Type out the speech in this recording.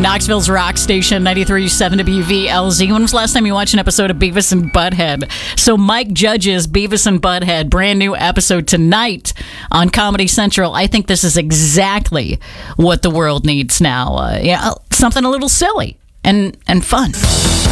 Knoxville's rock station, 93.7 WVLZ. When was the last time you watched an episode of Beavis and Butthead? So Mike Judge's Beavis and Butthead, brand new episode tonight on Comedy Central. I think this is exactly what the world needs now. Something a little silly and fun.